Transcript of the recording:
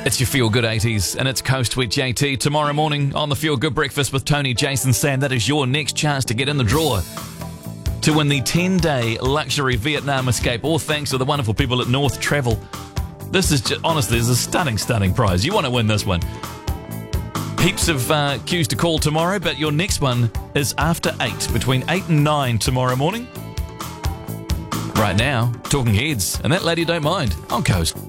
It's your Feel Good 80s, and it's Coast with JT. Tomorrow morning on the Feel Good Breakfast with Tony, Jason, Sam, that is your next chance to get in the draw to win the 10-day luxury Vietnam escape, all thanks to the wonderful people at North Travel. This is just, honestly, this is a stunning prize. You want to win this one. Heaps of cues to call tomorrow, but your next one is after 8, between 8 and 9 tomorrow morning. Right now, Talking Heads, and That Lady Don't Mind on Coast.